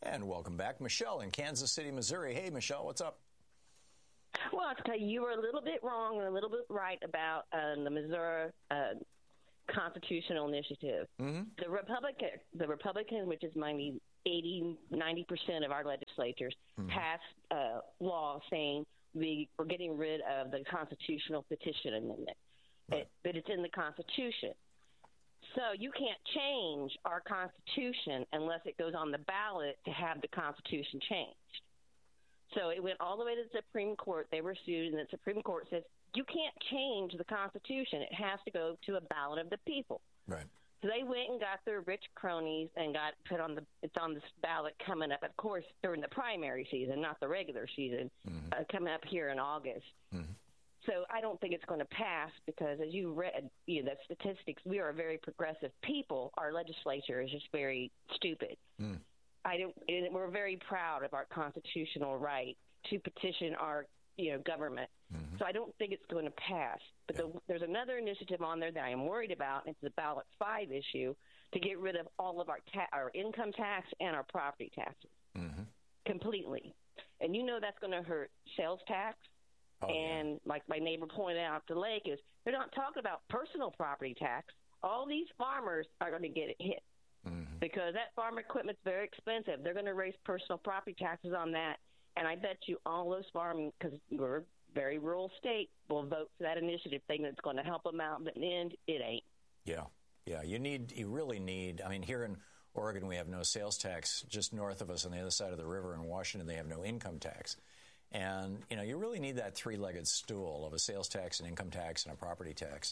And welcome back, Michelle in Kansas City, Missouri. Hey, Michelle, what's up? Well, I'll tell you were a little bit wrong and a little bit right about the Missouri constitutional initiative. Mm-hmm. The Republicans, which is maybe 80-90% of our legislatures, passed a law saying we're getting rid of the constitutional petition amendment. Right. But it's in the Constitution. So you can't change our Constitution unless it goes on the ballot to have the Constitution changed. So it went all the way to the Supreme Court. They were sued, and the Supreme Court says you can't change the Constitution. It has to go to a ballot of the people. Right. So they went and got their rich cronies and got put on it's on this ballot coming up, of course, during the primary season, not the regular season, coming up here in August. Mm-hmm. So I don't think it's going to pass because, as you read, the statistics, we are a very progressive people. Our legislature is just very stupid. We're very proud of our constitutional right to petition our government. Mm-hmm. So I don't think it's going to pass. But there's another initiative on there that I am worried about. It's the ballot 5 issue to get rid of all of our income tax and our property taxes completely. And that's going to hurt sales tax. Like my neighbor pointed out, the lake is they're not talking about personal property tax. All these farmers are going to get it hit because that farm equipment's very expensive. They're going to raise personal property taxes on that. And I bet you all those farmers, because we're a very rural state, will vote for that initiative thinking it's going to help them out. But in the end, it ain't. Yeah. You really need, here in Oregon, we have no sales tax. Just north of us on the other side of the river in Washington, they have no income tax. And, you really need that three-legged stool of a sales tax, an income tax, and a property tax.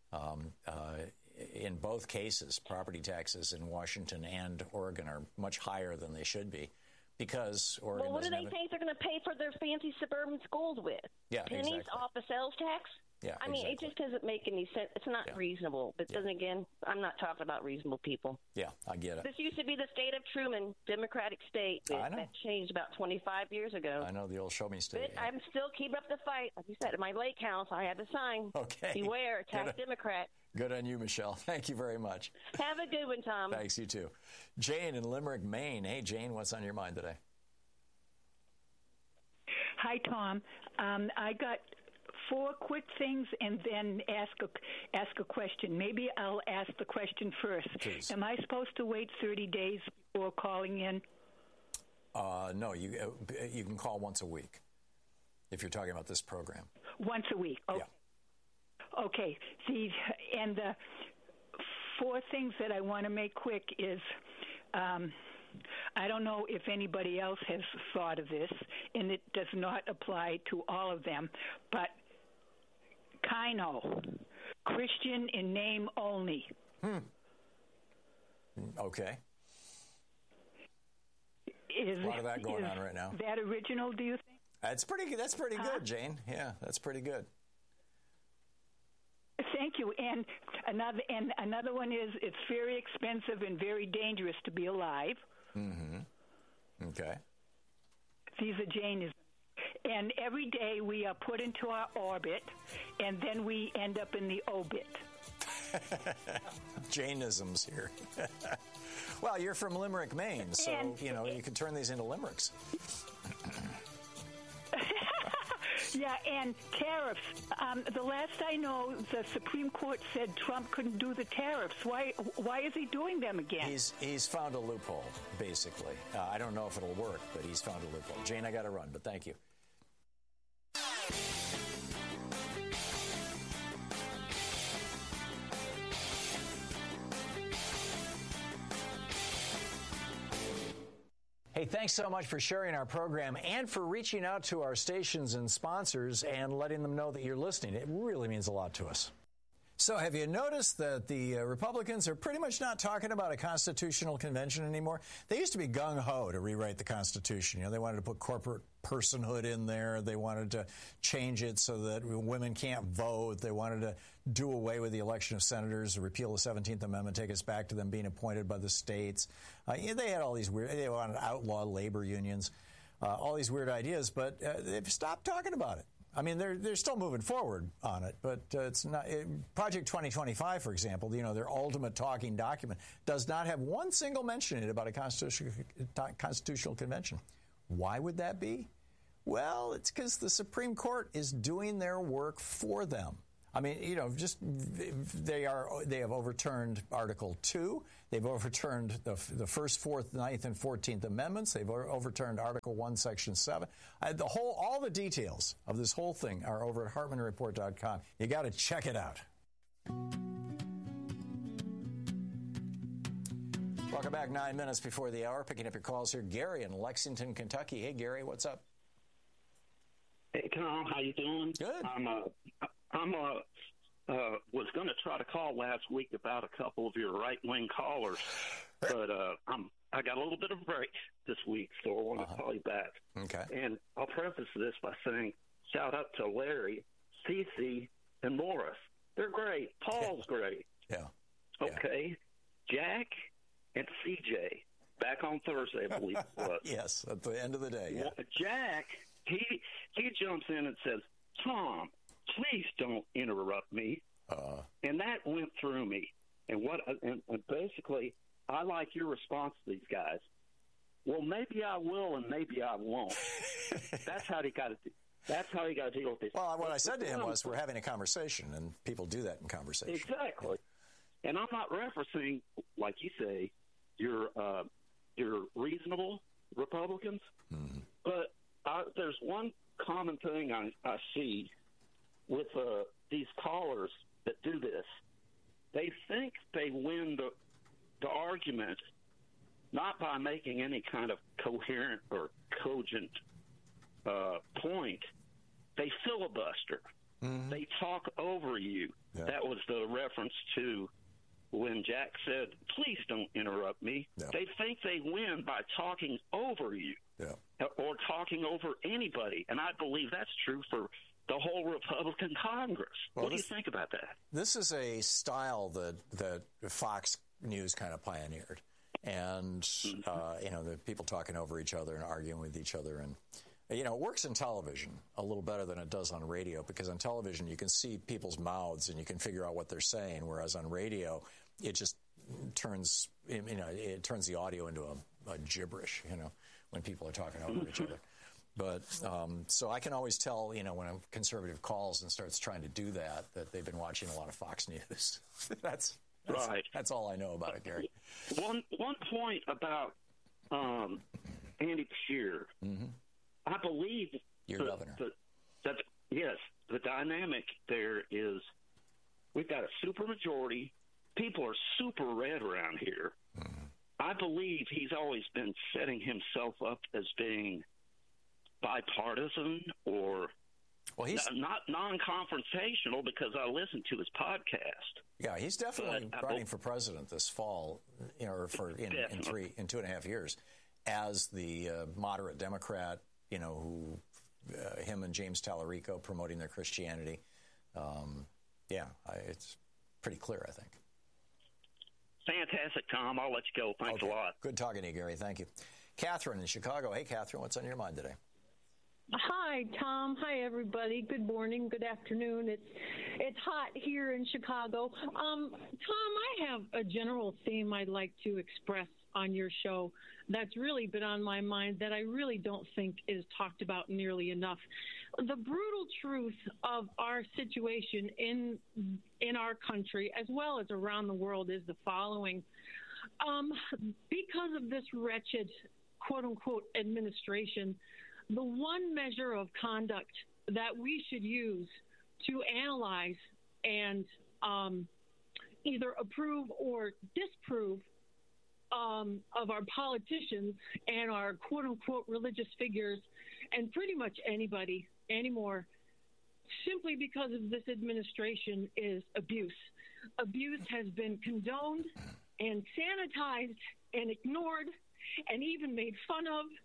In both cases, property taxes in Washington and Oregon are much higher than they should be because Oregon what do they think they're going to pay for their fancy suburban schools with? Yeah, pennies exactly. Off the sales tax? Yeah, exactly. It just doesn't make any sense. It's not reasonable. But then again, I'm not talking about reasonable people. Yeah, I get it. This used to be the state of Truman, Democratic state. I know. That changed about 25 years ago. I know, the old show me state. But I'm still keeping up the fight. Like you said, at my lake house, I have a sign. Okay. Beware, attack Democrat. Good on you, Michelle. Thank you very much. Have a good one, Tom. Thanks, you too. Jane in Limerick, Maine. Hey, Jane, what's on your mind today? Hi, Tom. I got 4 quick things and then ask a question. Maybe I'll ask the question first. Please. Am I supposed to wait 30 days before calling in? No, you can call once a week if you're talking about this program. Once a week? Okay. Yeah. Okay. And the 4 things that I want to make quick is I don't know if anybody else has thought of this, and it does not apply to all of them, but Kino, Christian in name only. Okay. Is a lot of that going on right now. That original, do you think? That's pretty good, Jane. Yeah, that's pretty good. Thank you. And another one is it's very expensive and very dangerous to be alive. Mm-hmm. Okay. These are Jainism. And every day we are put into our orbit, and then we end up in the obit. Jainism's here. Well, you're from Limerick, Maine, so, you can turn these into limericks. Yeah, and tariffs. The last I know, the Supreme Court said Trump couldn't do the tariffs. Why is he doing them again? He's found a loophole, basically. I don't know if it'll work, but he's found a loophole. Jane, I got to run, but thank you. Hey, thanks so much for sharing our program and for reaching out to our stations and sponsors and letting them know that you're listening. It really means a lot to us. So have you noticed that the Republicans are pretty much not talking about a constitutional convention anymore? They used to be gung-ho to rewrite the Constitution. They wanted to put corporate personhood in there. They wanted to change it so that women can't vote. They wanted to do away with the election of senators, repeal the 17th Amendment, take us back to them being appointed by the states. They had all these they wanted to outlaw labor unions, all these weird ideas, but they've stopped talking about it. I mean, they're still moving forward on it, but it's not. Project 2025, for example, their ultimate talking document does not have one single mention in it about a constitutional convention. Why would that be? Well, it's because the Supreme Court is doing their work for them. I mean, they have overturned Article 2. They've overturned the 1st, 4th, 9th, and 14th Amendments. They've overturned Article 1, Section 7. All the details of this whole thing are over at HartmannReport.com. You got to check it out. Welcome back. 9 minutes before the hour. Picking up your calls here. Gary in Lexington, Kentucky. Hey, Gary, what's up? Hey, Tom, how you doing? Good. Was going to try to call last week about a couple of your right-wing callers, but I got a little bit of a break this week, so I want to call you back. Okay. And I'll preface this by saying shout out to Larry, Cece, and Morris. They're great. Paul's great. Yeah. Okay. Jack and CJ, back on Thursday, I believe it was. Yes, at the end of the day. Yeah. Jack, he jumps in and says, Tom, please don't interrupt me. And that went through me. And basically, I like your response to these guys. Well, maybe I will and maybe I won't. That's how he got to do. That's how he got to deal with this. Well, what I said to him was, we're having a conversation, and people do that in conversation. Exactly. And I'm not referencing, like you say, your reasonable Republicans. Mm-hmm. But there's one common thing I see with these callers that do this. They think they win the argument not by making any kind of coherent or cogent point. They filibuster. Mm-hmm. They talk over you. Yeah. That was the reference to when Jack said, please don't interrupt me. Yeah. They think they win by talking over you. Yeah. Or talking over anybody. And I believe that's true for the whole Republican Congress. Well, what do you think about that? This is a style that Fox News kind of pioneered. And, the people talking over each other and arguing with each other. And, it works in television a little better than it does on radio, because on television you can see people's mouths and you can figure out what they're saying, whereas on radio it just turns, it turns the audio into a gibberish, when people are talking over each other. But so I can always tell, when a conservative calls and starts trying to do that they've been watching a lot of Fox News. That's right. That's all I know about it, Gary. One point about Andy Beshear. Mm-hmm. I believe your governor. The dynamic there is we've got a supermajority. People are super red around here. Mm-hmm. I believe he's always been setting himself up as being bipartisan or he's not non-confrontational, because I listened to his podcast. Yeah, he's definitely running for president this fall, or in 2.5 years, as the moderate Democrat. Who him and James Tallarico promoting their Christianity. It's pretty clear, I think. Fantastic, Tom. I'll let you go. Thanks a lot. Good talking to you, Gary. Thank you. Catherine in Chicago. Hey, Catherine, what's on your mind today? Hi, Tom. Hi, everybody. Good morning. Good afternoon. It's hot here in Chicago. Tom, I have a general theme I'd like to express on your show that's really been on my mind that I really don't think is talked about nearly enough. The brutal truth of our situation in our country, as well as around the world, is the following. Because of this wretched, quote-unquote, administration, the one measure of conduct that we should use to analyze and either approve or disapprove of our politicians and our quote-unquote religious figures, and pretty much anybody anymore, simply because of this administration, is abuse. Abuse has been condoned and sanitized and ignored and even made fun of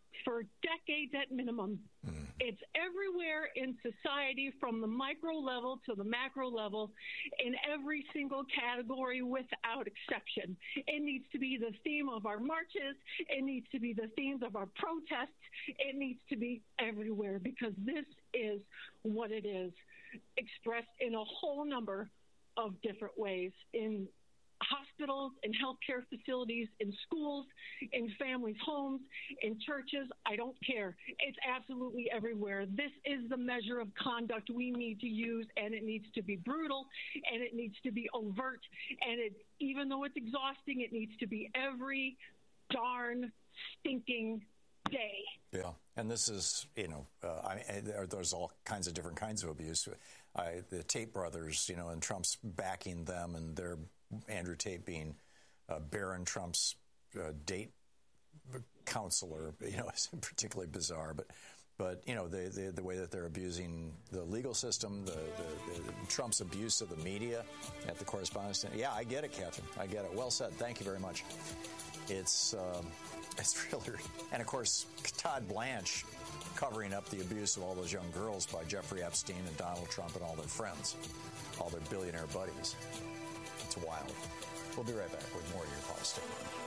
for decades at minimum. It's everywhere in society, from the micro level to the macro level, in every single category without exception. It needs to be the theme of our marches. It needs to be the themes of our protests. It needs to be everywhere, because this is what it is, expressed in a whole number of different ways, in hospitals, in healthcare facilities, in schools, in families' homes, in churches. I don't care. It's absolutely everywhere. This is the measure of conduct we need to use, and it needs to be brutal, and it needs to be overt, and even though it's exhausting, it needs to be every darn stinking day. Yeah, and this is, there's all kinds of different kinds of abuse. The Tate brothers, and Trump's backing them, and they're Andrew Tate being Barron Trump's date counselor, is particularly bizarre. But the way that they're abusing the legal system, the Trump's abuse of the media at the Correspondents' Dinner. Yeah, I get it, Catherine. I get it. Well said. Thank you very much. It's really, and of course, Todd Blanche covering up the abuse of all those young girls by Jeffrey Epstein and Donald Trump and all their friends, all their billionaire buddies. It's wild. We'll be right back with more of Your Call. Stay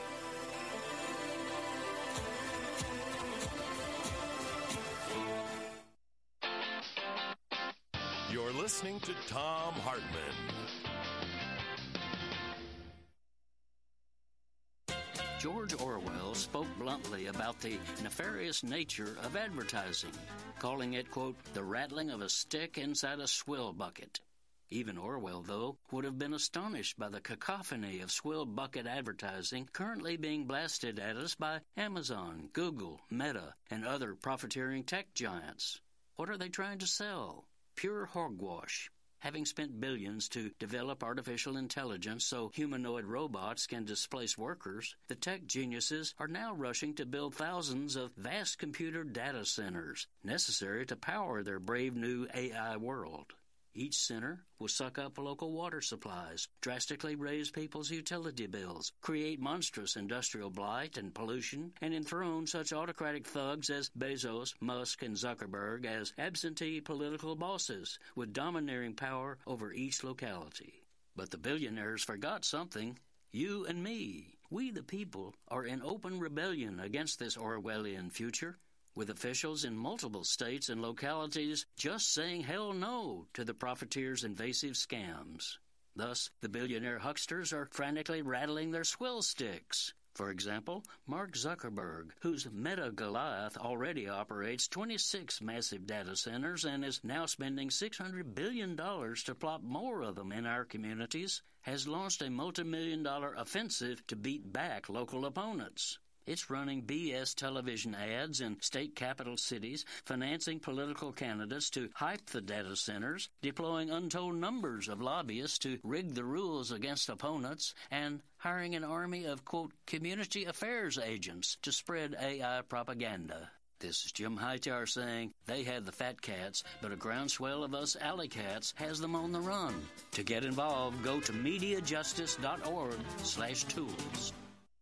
with. You're listening to Thom Hartmann. George Orwell spoke bluntly about the nefarious nature of advertising, calling it, quote, the rattling of a stick inside a swill bucket. Even Orwell, though, would have been astonished by the cacophony of swill bucket advertising currently being blasted at us by Amazon, Google, Meta, and other profiteering tech giants. What are they trying to sell? Pure hogwash. Having spent billions to develop artificial intelligence so humanoid robots can displace workers, the tech geniuses are now rushing to build thousands of vast computer data centers necessary to power their brave new AI world. Each center will suck up local water supplies, drastically raise people's utility bills, create monstrous industrial blight and pollution, and enthrone such autocratic thugs as Bezos, Musk, and Zuckerberg as absentee political bosses with domineering power over each locality. But the billionaires forgot something. You and me, we the people, are in open rebellion against this Orwellian future, with officials in multiple states and localities just saying hell no to the profiteers' invasive scams. Thus, the billionaire hucksters are frantically rattling their swill sticks. For example, Mark Zuckerberg, whose Meta Goliath already operates 26 massive data centers and is now spending $600 billion to plop more of them in our communities, has launched a multi-million-dollar offensive to beat back local opponents. It's running BS television ads in state capital cities, financing political candidates to hype the data centers, deploying untold numbers of lobbyists to rig the rules against opponents, and hiring an army of, quote, community affairs agents to spread AI propaganda. This is Jim Hightower saying they had the fat cats, but a groundswell of us alley cats has them on the run. To get involved, go to MediaJustice.org/tools.